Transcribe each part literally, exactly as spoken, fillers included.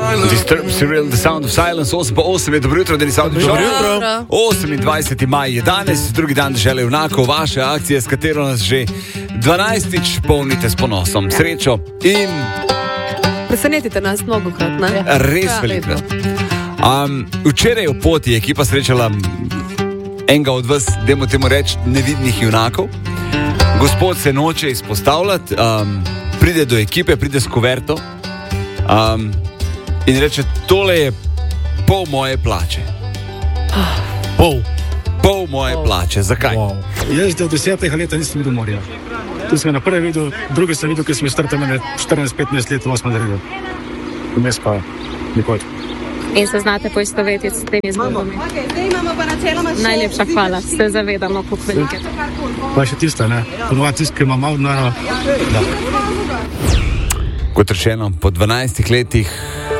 Disturbed, Surreal, The Sound of Silence, osem pa osem je dobro jutro, Denis Avdić. Dobro jutro. osemindvajseti maj je danes, drugi dan dežele junakov, vaše akcije, s katero nas že dvanajstič polnite s ponosom, srečo in... Presenetite nas mnogokrat, ne? Res Ja, velikrat. Um, včeraj v poti je ekipa srečala enega od vas, dajmo temu reči, nevidnih junakov. Gospod se noče izpostavljati, um, pride do ekipe, pride s kuverto um, in reče, tole je pol moje plače. Pol. Pol moje Pol. plače. Zakaj? Wow. Jaz do desetega leta nisem videl morja. Tu sem ga na prvi videl, drugi sem videl, ker sem star tam štirinajst petnajst let, osem naredil. Vmes pa nikoli. In se znate poistovetiti s temi zgodbami. Najlepša hvala, se zavedamo, kako velike. Pa še tista, ne? Ponovadi tist, ki ima malo denarja. Da. Kot rečeno, po dvanajstih letih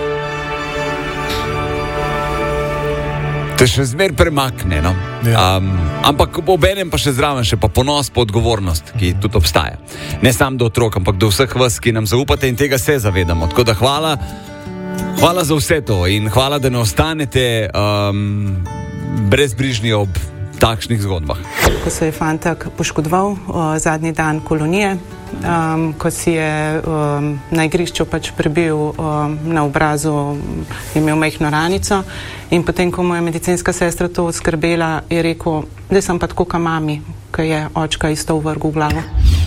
te še zmer premakne, no? Ja. Um, ampak obenem pa še zraven še pa ponos, pa odgovornost, ki tudi obstaja. Ne samo do otrok, ampak do vseh vas, ki nam zaupate in tega se zavedamo. Tako da hvala, hvala za vse to in hvala, da ne ostanete um, brezbrižni ob takšnih zgodbah. Ko se je fantak poškodoval o, zadnji dan kolonije, um, ko si je um, na igrišču pač prebil um, na obrazu, je imel majhno ranico in potem, ko mu je medicinska sestra to oskrbela, je rekel, da sem pa tako ka mami, ko je očka isto vrgel v glavo.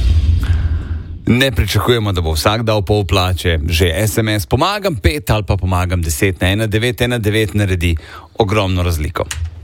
Ne pričakujemo, da bo vsak dal pol plače, že es em es pomagam pet ali pa pomagam deset na ena devet ena devet naredi ogromno razliko.